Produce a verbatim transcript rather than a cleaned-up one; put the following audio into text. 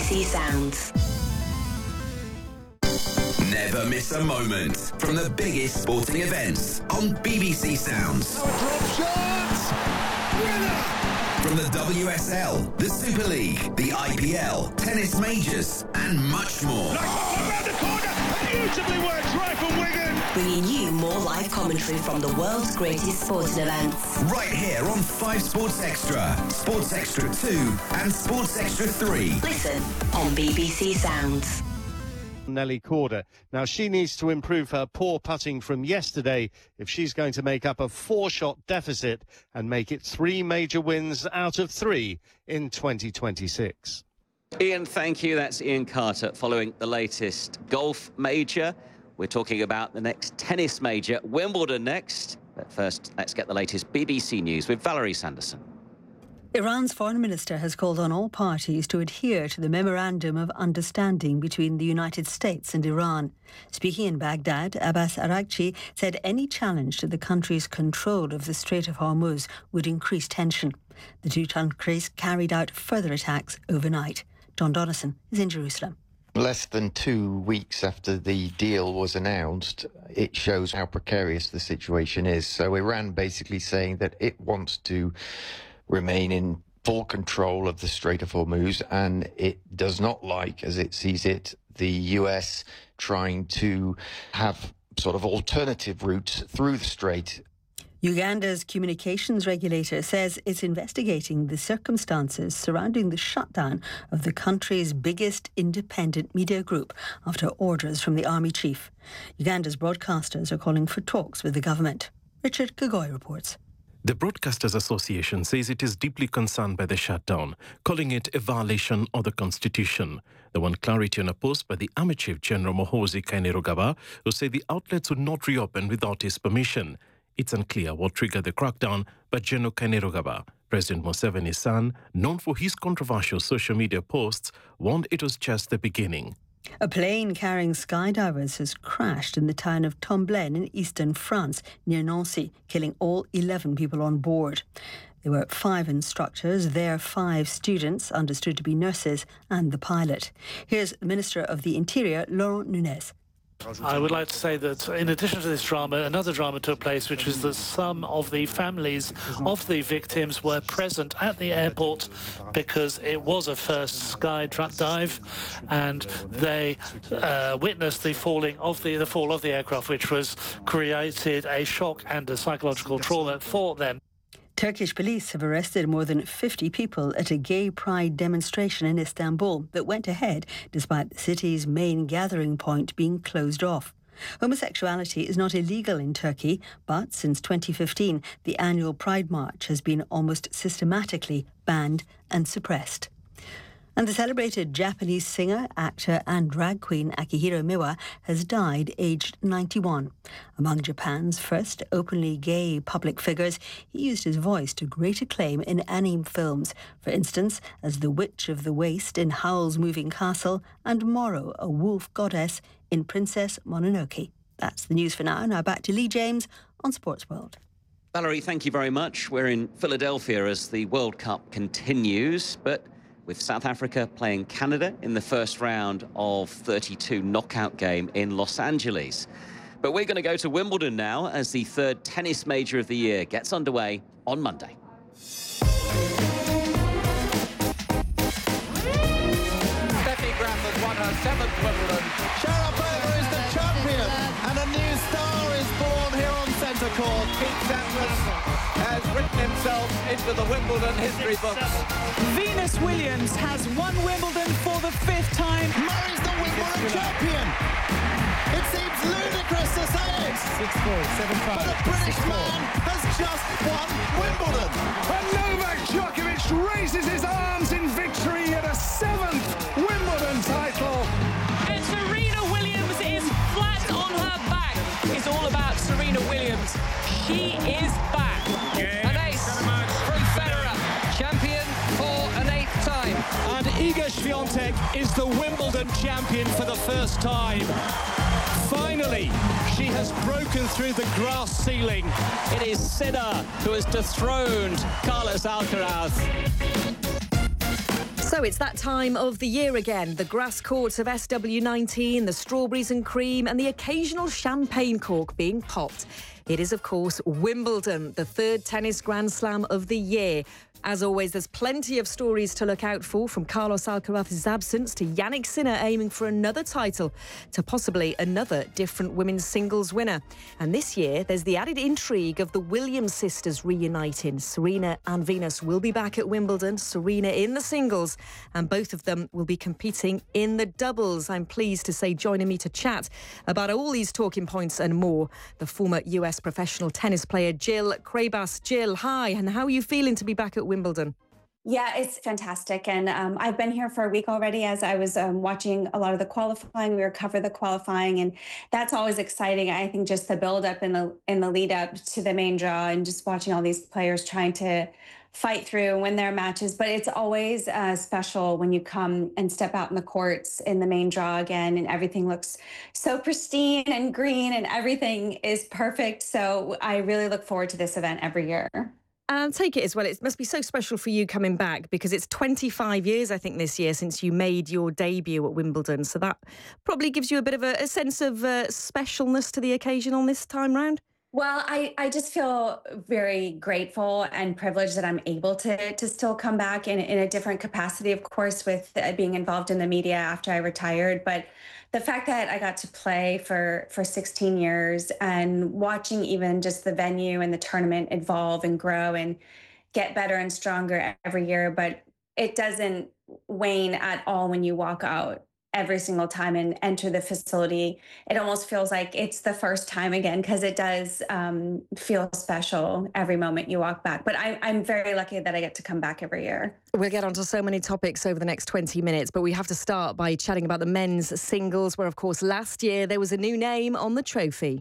C Sounds. Never miss a moment from the biggest sporting events on B B C Sounds. Oh, drop shot! Winner! From the W S L, the Super League, the I P L, tennis majors, and much more. Nice one round the corner! Beautifully worked right from Wigan! Bringing you more live commentary from the world's greatest sporting events. Right here on five Sports Extra, Sports Extra two, and Sports Extra three. Listen on B B C Sounds. Nelly Korda. Now, she needs to improve her poor putting from yesterday if she's going to make up a four-shot deficit and make it three major wins out of three in twenty twenty-six. Ian, thank you. That's Ian Carter following the latest golf major. We're talking about the next tennis major, Wimbledon next. But first, let's get the latest B B C News with Valerie Sanderson. Iran's foreign minister has called on all parties to adhere to the Memorandum of Understanding between the United States and Iran. Speaking in Baghdad, Abbas Araghchi said any challenge to the country's control of the Strait of Hormuz would increase tension. The two countries carried out further attacks overnight. John Donnison is in Jerusalem. Less than two weeks after the deal was announced, it shows how precarious the situation is. So Iran basically saying that it wants to remain in full control of the Strait of Hormuz, and it does not like, as it sees it, the U S trying to have sort of alternative routes through the strait. Uganda's communications regulator says it's investigating the circumstances surrounding the shutdown of the country's biggest independent media group after orders from the army chief. Uganda's broadcasters are calling for talks with the government. Richard Kagoy reports. The Broadcasters Association says it is deeply concerned by the shutdown, calling it a violation of the Constitution. They want clarity on a post by the Army Chief General Muhoozi Kainerugaba, who said the outlets would not reopen without his permission. It's unclear what triggered the crackdown by General Kainerugaba. President Museveni's son, known for his controversial social media posts, warned it was just the beginning. A plane carrying skydivers has crashed in the town of Tomblaine in eastern France, near Nancy, killing all eleven people on board. There were five instructors, their five students, understood to be nurses, and the pilot. Here's the Minister of the Interior, Laurent Nunez. I would like to say that in addition to this drama, another drama took place, which was that some of the families of the victims were present at the airport because it was a first sky dive, and they uh, witnessed the falling of the, the fall of the aircraft, which was created a shock and a psychological trauma for them. Turkish police have arrested more than fifty people at a gay pride demonstration in Istanbul that went ahead despite the city's main gathering point being closed off. Homosexuality is not illegal in Turkey, but since twenty fifteen, the annual Pride March has been almost systematically banned and suppressed. And the celebrated Japanese singer, actor and drag queen Akihiro Miwa has died aged ninety-one. Among Japan's first openly gay public figures, he used his voice to great acclaim in anime films, for instance, as the Witch of the Waste in Howl's Moving Castle and Moro, a wolf goddess, in Princess Mononoke. That's the news for now. Now back to Lee James on Sports World. Valerie, thank you very much. We're in Philadelphia as the World Cup continues, but with South Africa playing Canada in the first round of thirty-two knockout game in Los Angeles. But we're going to go to Wimbledon now as the third tennis major of the year gets underway on Monday. Steffi Graf has won her seventh Wimbledon. Sharapova is the champion, and a new star is born here on centre court. Pete Sampras has written himself into the Wimbledon history books. Venus Williams has won Wimbledon for the fifth time. Murray's the Wimbledon champion. It seems ludicrous to say it. six four, seven five. But a British man has just won Wimbledon. And Novak Djokovic raises his arms in victory at a seventh Wimbledon title. And Serena Williams is flat on her back. It's all about Serena Williams. She is back. An ace from Federer, champion for an eighth time. And Iga Swiatek is the Wimbledon champion for the first time. Finally, she has broken through the glass ceiling. It is Sinner who has dethroned Carlos Alcaraz. So it's that time of the year again. The grass courts of S W nineteen, the strawberries and cream, and the occasional champagne cork being popped. It is, of course, Wimbledon, the third tennis Grand Slam of the year. As always, there's plenty of stories to look out for, from Carlos Alcaraz's absence to Jannik Sinner aiming for another title to possibly another different women's singles winner. And this year, there's the added intrigue of the Williams sisters reuniting. Serena and Venus will be back at Wimbledon, Serena in the singles, and both of them will be competing in the doubles. I'm pleased to say, joining me to chat about all these talking points and more, the former U S professional tennis player Jill Craybas. Jill, hi, and how are you feeling to be back at Wimbledon? Yeah, it's fantastic. And um, I've been here for a week already as I was um, watching a lot of the qualifying. We were covering the qualifying, and that's always exciting. I think just the build up and the in the lead up to the main draw, and just watching all these players trying to fight through and win their matches. But it's always uh, special when you come and step out in the courts in the main draw again, and everything looks so pristine and green and everything is perfect. So I really look forward to this event every year. And take it as well, it must be so special for you coming back, because it's twenty-five years, I think, this year since you made your debut at Wimbledon. So that probably gives you a bit of a, a sense of uh, specialness to the occasion on this time round. Well, I, I just feel very grateful and privileged that I'm able to to still come back in, in a different capacity, of course, with uh, being involved in the media after I retired. But the fact that I got to play for, for sixteen years and watching even just the venue and the tournament evolve and grow and get better and stronger every year. But it doesn't wane at all when you walk out every single time and enter the facility. It almost feels like it's the first time again, because it does um, feel special every moment you walk back. But I, I'm very lucky that I get to come back every year. We'll get onto so many topics over the next twenty minutes, but we have to start by chatting about the men's singles, where, of course, last year there was a new name on the trophy.